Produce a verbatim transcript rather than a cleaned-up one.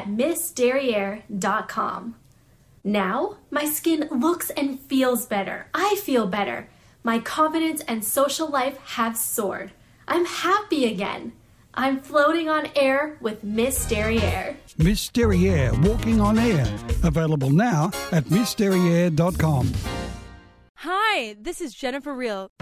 at miss derriere dot com. Now, my skin looks and feels better. I feel better. My confidence and social life have soared. I'm happy again. I'm floating on air with Miss Derriere. Miss Derriere, walking on air. Available now at miss derriere dot com. Hi, this is Jennifer Reel,